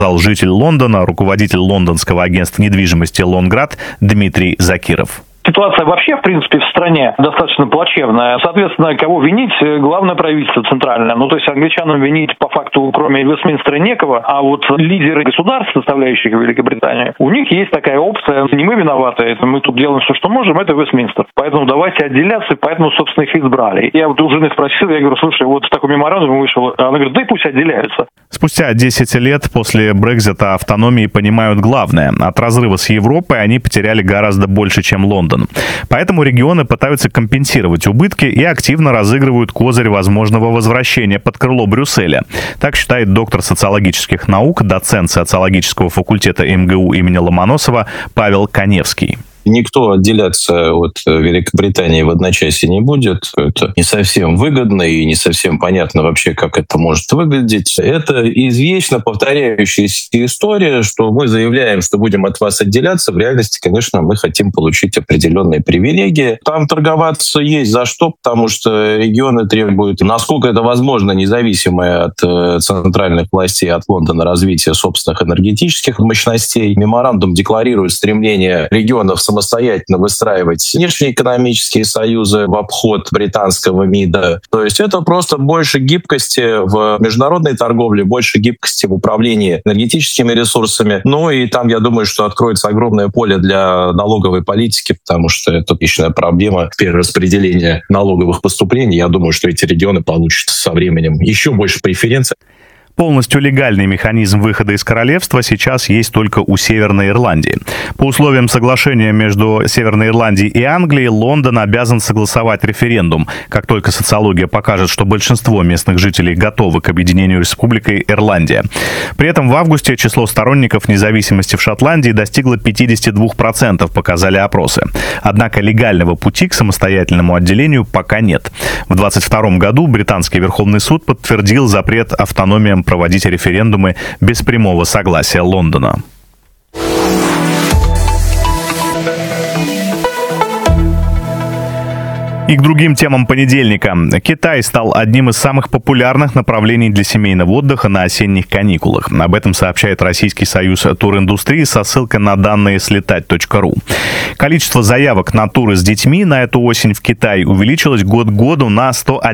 житель Лондона, руководитель лондонского агентства недвижимости «Лонград» Дмитрий Закиров. Ситуация вообще, в принципе, в стране достаточно плачевная. Соответственно, кого винить? Главное правительство центральное. То есть англичанам винить по факту, кроме Вестминстера, некого. А вот лидеры государств, составляющих Великобританию, у них есть такая опция. Не мы виноваты, это мы тут делаем все, что можем, это Вестминстер. Поэтому давайте отделяться, поэтому, собственно, их избрали. Я вот у жены спросил, я говорю, слушай, вот такой меморандум вышел. Она говорит, да и пусть отделяются. Спустя 10 лет после Брексита автономии понимают главное. От разрыва с Европой они потеряли гораздо больше, чем Лондон. Поэтому регионы пытаются компенсировать убытки и активно разыгрывают козырь возможного возвращения под крыло Брюсселя. Так считает доктор социологических наук, доцент социологического факультета МГУ имени Ломоносова Павел Каневский. Никто отделяться от Великобритании в одночасье не будет. Это не совсем выгодно и не совсем понятно вообще, как это может выглядеть. Это извечно повторяющаяся история, что мы заявляем, что будем от вас отделяться. В реальности, конечно, мы хотим получить определенные привилегии. Там торговаться есть за что, потому что регионы требуют, насколько это возможно, независимое от центральных властей, от Лондона, развития собственных энергетических мощностей. Меморандум декларирует стремление регионов самостоятельно выстраивать внешнеэкономические союзы в обход британского МИДа. То есть это просто больше гибкости в международной торговле, больше гибкости в управлении энергетическими ресурсами. И там, я думаю, что откроется огромное поле для налоговой политики, потому что это вечная проблема перераспределения налоговых поступлений. Я думаю, что эти регионы получат со временем еще больше преференций. Полностью легальный механизм выхода из королевства сейчас есть только у Северной Ирландии. По условиям соглашения между Северной Ирландией и Англией, Лондон обязан согласовать референдум, как только социология покажет, что большинство местных жителей готовы к объединению Республикой Ирландия. При этом в августе число сторонников независимости в Шотландии достигло 52%, показали опросы. Однако легального пути к самостоятельному отделению пока нет. В 2022 году британский Верховный суд подтвердил запрет автономиям проводить референдумы без прямого согласия Лондона. И к другим темам понедельника. Китай стал одним из самых популярных направлений для семейного отдыха на осенних каникулах. Об этом сообщает Российский союз туриндустрии со ссылкой на данные слетать.ру. Количество заявок на туры с детьми на эту осень в Китае увеличилось год к году на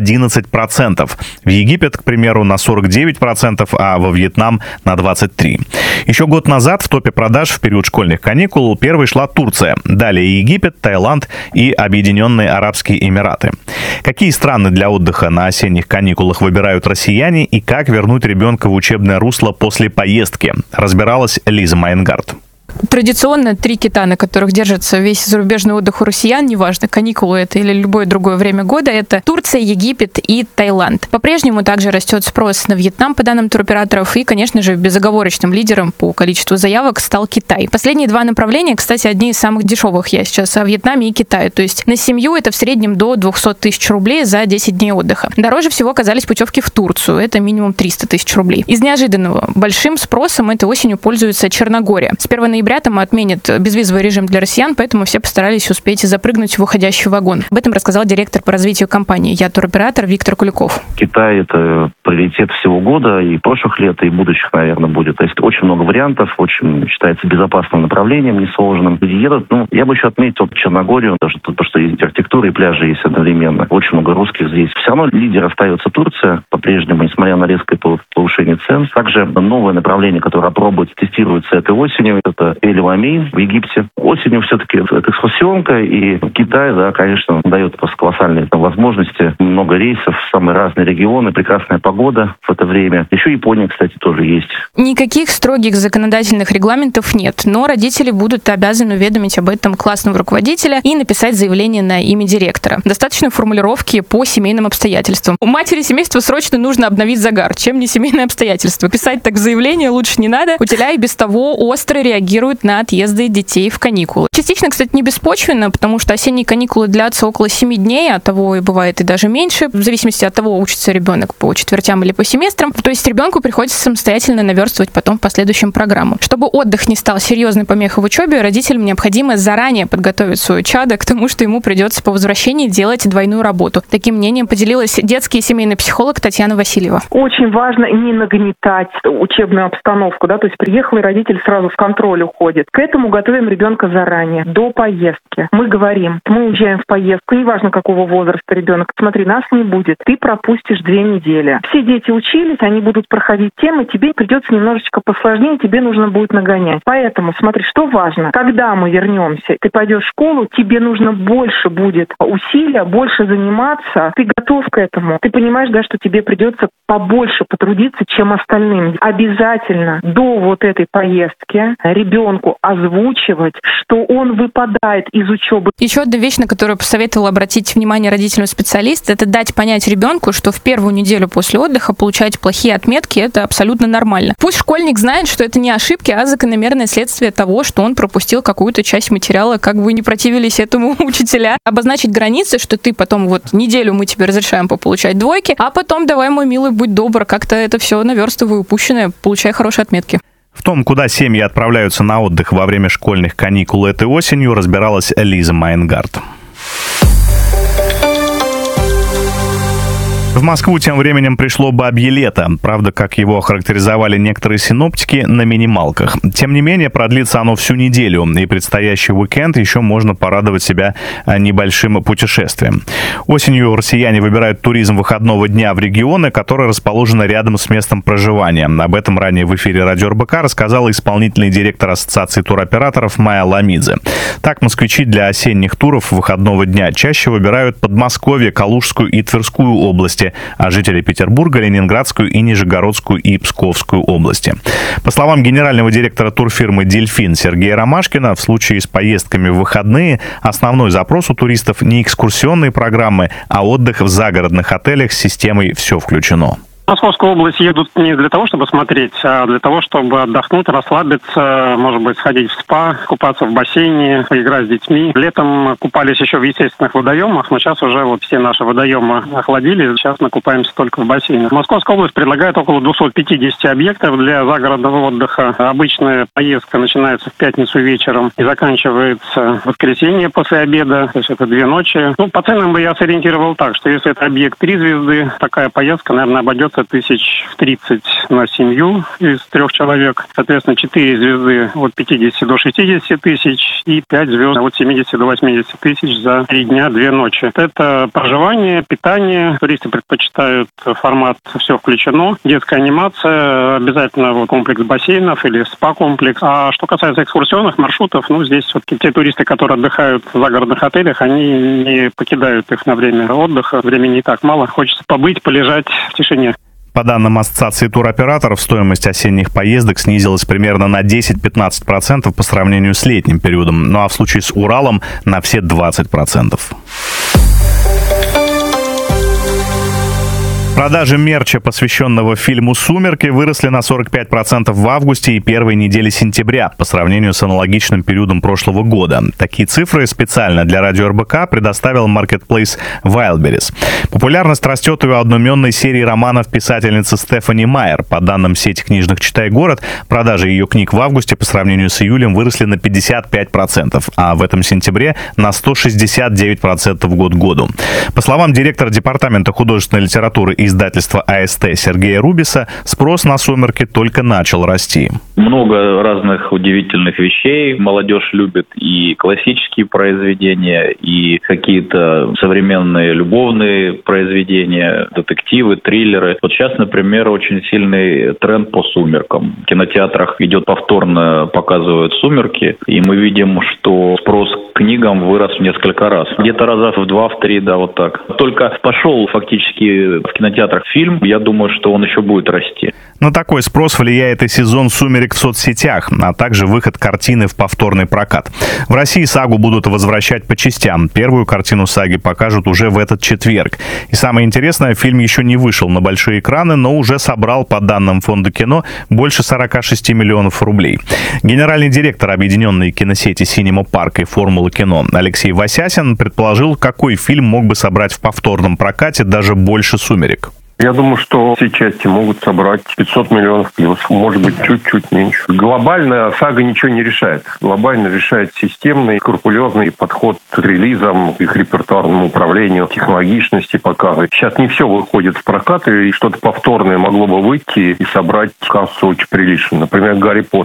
111%. В Египет, к примеру, на 49%, а во Вьетнам на 23%. Еще год назад в топе продаж в период школьных каникул первой шла Турция. Далее Египет, Таиланд и Объединенные Арабские Эмираты. Какие страны для отдыха на осенних каникулах выбирают россияне и как вернуть ребенка в учебное русло после поездки, разбиралась Лиза Майнгард. Традиционно 3 кита, на которых держится весь зарубежный отдых у россиян, неважно, каникулы это или любое другое время года, это Турция, Египет и Таиланд. По-прежнему также растет спрос на Вьетнам, по данным туроператоров, и, конечно же, безоговорочным лидером по количеству заявок стал Китай. Последние 2 направления, кстати, одни из самых дешевых я сейчас о Вьетнаме и Китае. То есть на семью это в среднем до 200 тысяч рублей за 10 дней отдыха. Дороже всего оказались путевки в Турцию, это минимум 300 тысяч рублей. Из неожиданного большим спросом этой осенью пользуется Черногория. С 1 ноября там отменят безвизовый режим для россиян, поэтому все постарались успеть запрыгнуть в уходящий вагон. Об этом рассказал директор по развитию компании «Я туроператор» Виктор Куликов. Китай — это приоритет всего года, и прошлых лет, и будущих, наверное, будет. То есть очень много вариантов, очень считается безопасным направлением, несложным. Люди едут. Я бы еще отметил Черногорию, даже потому что есть архитектура и пляжи есть одновременно. Очень много русских здесь. Все равно лидер остается Турция, по-прежнему, несмотря на резкое повышение цен. Также новое направление, которое опробуется, тестируется этой осенью, это Эль-Ламейн в Египте. Осенью все-таки это экскурсионка, и Китай, конечно, дает просто колоссальные возможности. Много рейсов, самые разные регионы, прекрасная погода в это время. Еще Япония, кстати, тоже есть. Никаких строгих законодательных регламентов нет, но родители будут обязаны уведомить об этом классного руководителя и написать заявление на имя директора. Достаточно формулировки по семейным обстоятельствам. У матери семейства срочно нужно обновить загар. Чем не семейные обстоятельства? Писать так заявление лучше не надо. Утиля и без того остро реагирует реагируют на отъезды детей в каникулы. Частично, кстати, не беспочвенно, потому что осенние каникулы длятся около 7 дней, а того и бывает и даже меньше, в зависимости от того, учится ребенок по четвертям или по семестрам. То есть ребенку приходится самостоятельно наверстывать потом в последующем программу. Чтобы отдых не стал серьезной помехой в учебе, родителям необходимо заранее подготовить свое чадо к тому, что ему придется по возвращении делать двойную работу. Таким мнением поделилась детский и семейный психолог Татьяна Васильева. Очень важно не нагнетать учебную обстановку, да, то есть приехал, и родитель сразу в контроль уходит. К этому готовим ребенка заранее, до поездки. Мы говорим, мы уезжаем в поездку, неважно какого возраста ребенок, смотри, нас не будет, ты пропустишь 2 недели. Все дети учились, они будут проходить темы, тебе придется немножечко посложнее, тебе нужно будет нагонять. Поэтому смотри, что важно, когда мы вернемся, ты пойдешь в школу, тебе нужно больше будет усилия, больше заниматься, ты готов к этому. Ты понимаешь, да, что тебе придется побольше потрудиться, чем остальным. Обязательно до вот этой поездки ребенку озвучивать, что он выпадает из учебы. Еще одна вещь, на которую посоветовала обратить внимание родителям специалист, это дать понять ребенку, что в первую неделю после отдыха получать плохие отметки – это абсолютно нормально. Пусть школьник знает, что это не ошибки, а закономерное следствие того, что он пропустил какую-то часть материала, как бы не противились этому учителя. Обозначить границы, что ты потом вот неделю мы тебе разрешаем пополучать двойки, а потом давай, мой милый, будь добр, как-то это все наверстывай упущенное, получай хорошие отметки. В том, куда семьи отправляются на отдых во время школьных каникул этой осенью, разбиралась Лиза Майнгард. В Москву тем временем пришло бабье лето. Правда, как его охарактеризовали некоторые синоптики, на минималках. Тем не менее, продлится оно всю неделю, и предстоящий уикенд еще можно порадовать себя небольшим путешествием. Осенью россияне выбирают туризм выходного дня в регионы, которые расположены рядом с местом проживания. Об этом ранее в эфире Радио РБК рассказала исполнительный директор Ассоциации туроператоров Майя Ламидзе. Так, москвичи для осенних туров выходного дня чаще выбирают Подмосковье, Калужскую и Тверскую области, а жители Петербурга, Ленинградскую и Нижегородскую и Псковскую области. По словам генерального директора турфирмы «Дельфин» Сергея Ромашкина, в случае с поездками в выходные основной запрос у туристов не экскурсионные программы, а отдых в загородных отелях с системой «Все включено». В Московскую область едут не для того, чтобы смотреть, а для того, чтобы отдохнуть, расслабиться, может быть, сходить в спа, купаться в бассейне, поиграть с детьми. Летом купались еще в естественных водоемах, но сейчас уже вот все наши водоемы охладили, сейчас мы купаемся только в бассейнах. Московская область предлагает около 250 объектов для загородного отдыха. Обычная поездка начинается в пятницу вечером и заканчивается в воскресенье после обеда, то есть это 2 ночи. По ценам бы я сориентировал так, что если это объект 3 звезды, такая поездка, наверное, обойдется 30 на семью из 3 человек. Соответственно, 4 звезды от 50 до 60 тысяч и 5 звезд от 70 до 80 тысяч за 3 дня, 2 ночи. Это проживание, питание. Туристы предпочитают формат «Все включено». Детская анимация, обязательно комплекс бассейнов или спа-комплекс. А что касается экскурсионных маршрутов, здесь все-таки те туристы, которые отдыхают в загородных отелях, они не покидают их на время отдыха. Времени не так мало. Хочется побыть, полежать в тишине. По данным Ассоциации туроператоров, стоимость осенних поездок снизилась примерно на 10-15% по сравнению с летним периодом, ну а в случае с Уралом на все 20%. Продажи мерча, посвященного фильму «Сумерки», выросли на 45% в августе и первой неделе сентября по сравнению с аналогичным периодом прошлого года. Такие цифры специально для Радио РБК предоставил маркетплейс Wildberries. Популярность растет и у одноименной серии романов писательницы Стефани Майер. По данным сети книжных «Читай город», продажи ее книг в августе по сравнению с июлем выросли на 55%, а в этом сентябре на 169% год к году. По словам директора департамента художественной литературы и издательства АСТ Сергея Рубиса, спрос на «Сумерки» только начал расти. Много разных удивительных вещей. Молодежь любит и классические произведения, и какие-то современные любовные произведения, детективы, триллеры. Вот сейчас, например, очень сильный тренд по «Сумеркам». В кинотеатрах идет повторно, показывают «Сумерки», и мы видим, что спрос к книгам вырос в несколько раз. Где-то раза в 2-3, да, вот так. Только пошел фактически в кинотеатрах фильм, я думаю, что он еще будет расти. На такой спрос влияет и сезон «Сумерек» в соцсетях, а также выход картины в повторный прокат. В России сагу будут возвращать по частям. Первую картину саги покажут уже в этот четверг. И самое интересное, фильм еще не вышел на большие экраны, но уже собрал, по данным Фонда кино, больше 46 миллионов рублей. Генеральный директор объединенной киносети «Синема Парк» и «Формула кино» Алексей Васясин предположил, какой фильм мог бы собрать в повторном прокате даже больше «Сумерек». Я думаю, что все части могут собрать 500 миллионов плюс, может быть, чуть-чуть меньше. Глобально сага ничего не решает. Глобально решает системный, скрупулезный подход к релизам, к их репертуарному управлению, технологичности показа. Сейчас не все выходит в прокат, и что-то повторное могло бы выйти и собрать кассу очень прилично. Например, «Гарри Поттер».